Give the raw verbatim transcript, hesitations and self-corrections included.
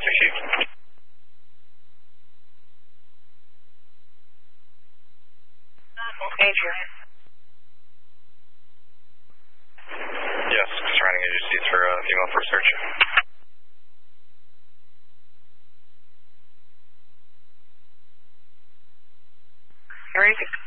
received. Adrian. Yes, surrounding agencies for uh, female for search. You're raising.